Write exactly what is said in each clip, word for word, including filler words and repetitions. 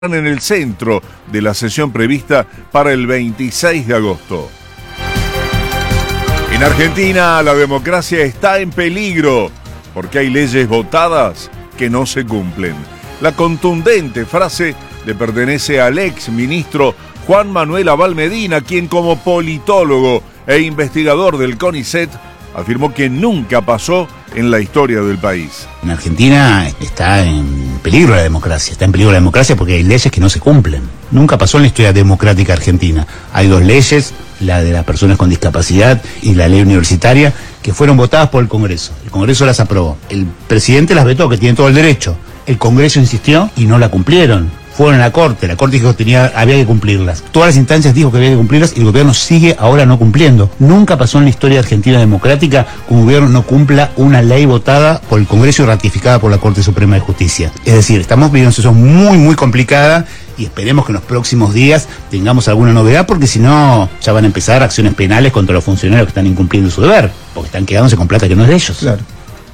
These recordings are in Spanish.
en el centro de la sesión prevista para el veintiséis de agosto. En Argentina, la democracia está en peligro porque hay leyes votadas que no se cumplen. La contundente frase le pertenece al ex ministro Juan Manuel Abal Medina, quien como politólogo e investigador del CONICET afirmó que nunca pasó en la historia del país. En Argentina está en peligro la democracia, está en peligro la democracia porque hay leyes que no se cumplen. Nunca pasó en la historia democrática argentina. Hay dos leyes, la de las personas con discapacidad y la ley universitaria, que fueron votadas por el Congreso. El Congreso las aprobó. El presidente las vetó, que tiene todo el derecho. El Congreso insistió y no la cumplieron. Fueron a la Corte, la Corte dijo que tenía, había que cumplirlas. Todas las instancias dijo que había que cumplirlas y el gobierno sigue ahora no cumpliendo. Nunca pasó en la historia argentina democrática que un gobierno no cumpla una ley votada por el Congreso y ratificada por la Corte Suprema de Justicia. Es decir, estamos viviendo una situación muy, muy complicada y esperemos que en los próximos días tengamos alguna novedad, porque si no, ya van a empezar acciones penales contra los funcionarios que están incumpliendo su deber, porque están quedándose con plata que no es de ellos. Claro.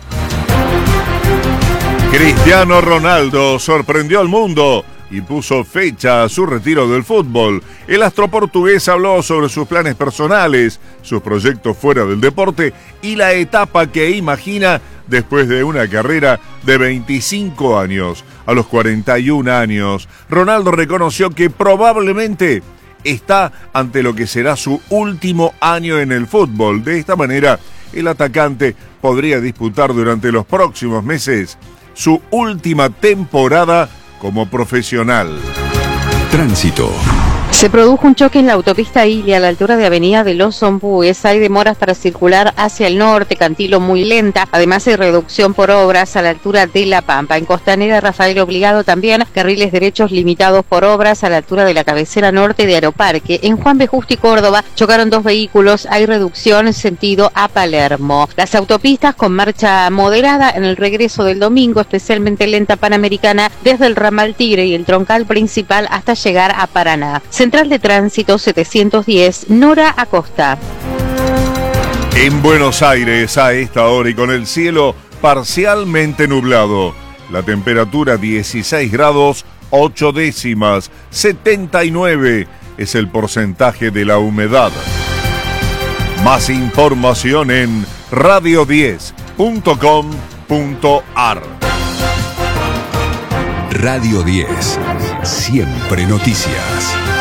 Cristiano Ronaldo sorprendió al mundo y puso fecha a su retiro del fútbol. El astro portugués habló sobre sus planes personales, sus proyectos fuera del deporte y la etapa que imagina después de una carrera de veinticinco años. A los cuarenta y un años, Ronaldo reconoció que probablemente está ante lo que será su último año en el fútbol. De esta manera, el atacante podría disputar durante los próximos meses su última temporada como profesional. Tránsito. Se produjo un choque en la autopista Ilia a la altura de Avenida de los Ombúes. Hay demoras para circular hacia el norte, Cantilo muy lenta. Además hay reducción por obras a la altura de La Pampa. En Costanera, Rafael Obligado también, carriles derechos limitados por obras a la altura de la cabecera norte de Aeroparque. En Juan B. Justo y Córdoba chocaron dos vehículos. Hay reducción en sentido a Palermo. Las autopistas con marcha moderada en el regreso del domingo, especialmente lenta Panamericana desde el ramal Tigre y el troncal principal hasta llegar a Paraná. Central de Tránsito setecientos diez, Nora Acosta. En Buenos Aires, a esta hora y con el cielo parcialmente nublado, la temperatura dieciséis grados ocho décimas, setenta y nueve es el porcentaje de la humedad. Más información en radio diez punto com punto ar. Radio diez, siempre noticias.